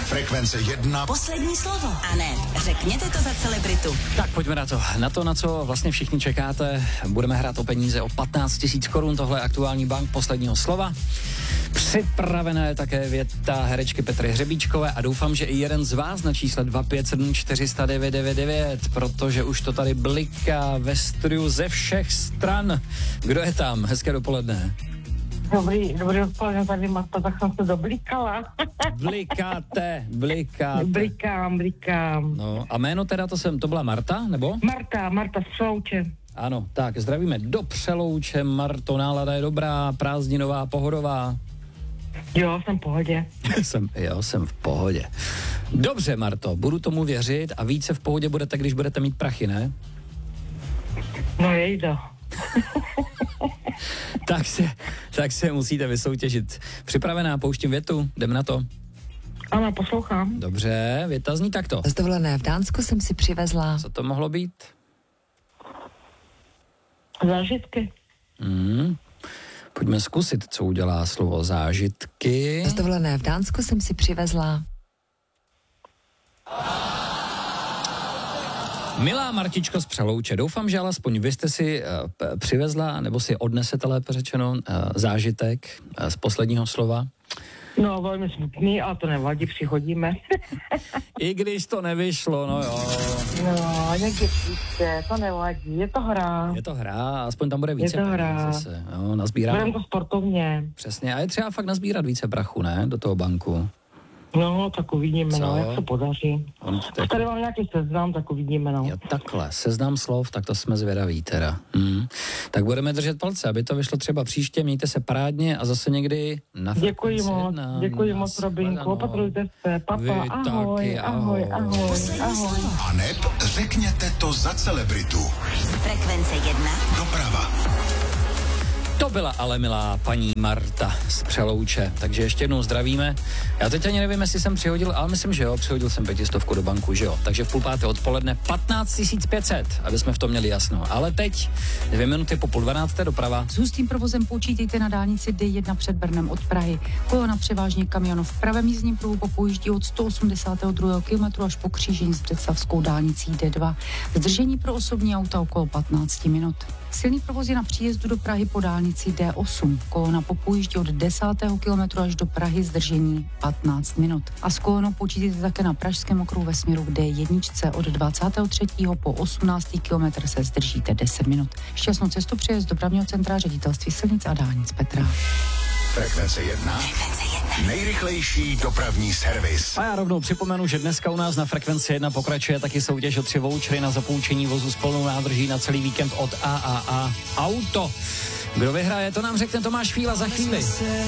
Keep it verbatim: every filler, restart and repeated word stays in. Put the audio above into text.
Frekvence jedna. Poslední slovo. A ne, řekněte to za celebritu. Tak pojďme na to. Na to, na co vlastně všichni čekáte. Budeme hrát o peníze o patnáct tisíc korun. Tohle je aktuální bank posledního slova. Připravená je také věta herečky Petry Hřebíčkové a doufám, že i jeden z vás na čísle dva pět sedm čtyři nula nula devět devět devět, protože už to tady bliká ve studiu ze všech stran. Kdo je tam? Hezké dopoledne. Dobrý, dobrý odpoledne, tady Marta, tak jsem se doblikala. Blikáte, blikáte. Blikám, blikám. No a jméno teda, to jsem, to byla Marta, nebo? Marta, Marta z Přelouče. Ano, tak zdravíme do Přelouče, Marto, nálada je dobrá, prázdninová, pohodová. Jo, jsem v pohodě. jsem, jo, jsem v pohodě. Dobře, Marto, budu tomu věřit a více v pohodě budete, když budete mít prachy, ne? No jejda. tak, se, tak se musíte vysoutěžit. Připravená, pouštím větu, jdem na to. Ano, poslouchám. Dobře, věta zní takto. Z dovolené v Dánsku jsem si přivezla. Co to mohlo být? Zážitky. Hmm. Pojďme zkusit, co udělá slovo zážitky. Z dovolené v Dánsku jsem si přivezla. Milá Martičko z Přelouče, doufám, že alespoň vy jste si uh, p- přivezla, nebo si odnesete, lépe řečeno, uh, zážitek uh, z posledního slova. No, velmi smutný, ale to nevadí, přichodíme. I když to nevyšlo, no jo. No, někdy příště, to nevadí, je to hra. Je to hra, aspoň tam bude více je to hra. zase. Jo, nazbíráme. Budeme to sportovně. Přesně, a je třeba fakt nazbírat více prachu, ne, do toho banku. No, tak uvidíme, no, jak se podaří. On, tak... Tady mám nějaký seznam, tak uvidíme, no. Jo, takhle, seznam slov, tak to jsme zvědaví teda. Hmm. Tak budeme držet palce, aby to vyšlo třeba příště, mějte se parádně a zase někdy na Děkuji moc, jedna, děkuji moc, Robinku, opatrujte se, papa, Vy ahoj, taky, ahoj, ahoj, ahoj, ahoj. A neb řekněte to za celebritu. Frekvence jedna. Doprava. To byla ale milá paní Marta z Přelouče, takže ještě jednou zdravíme. Já teď ani nevím, jestli jsem přihodil, ale myslím, že jo, přihodil jsem pětistovku do banku, že jo. Takže v půl páté odpoledne patnáct tisíc pět set, aby jsme v tom měli jasno. Ale teď dvě minuty po půl dvanácté doprava. S hustým provozem počítejte na dálnici D jedna před Brnem od Prahy. Kolona převážně kamionů v pravém jízdním pruhu popojíždí od sto osmdesátého druhého kilometru až po křížení s břeclavskou dálnicí D dva. Zdržení pro osobní auta okolo patnáct minut. Silný provoz je na příjezdu do Prahy po dálnici D osm. Kolona popojíždí od desátého kilometru až do Prahy, zdržení patnáct minut. A s kolonou počítejte také na pražském okruhu ve směru k D jedna od dvacátého třetího po osmnáctý kilometr se zdržíte deset minut. Šťastnou cestu přeje z dopravního centra Ředitelství silnic a dálnic Petra. Frekvence jedna. Nejrychlejší dopravní servis. A já rovnou připomenu, že dneska u nás na Frekvenci jedna pokračuje taky soutěž o tři vouchery na zapůjčení vozu s plnou nádrží na celý víkend od A A A Auto. Kdo vyhraje, to nám řekne Tomáš Fíla za chvíli.